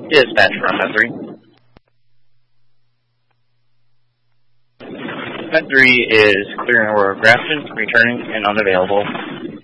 Dispatch from Med 3. Med 3 is clearing Aurora Grafton, returning and unavailable.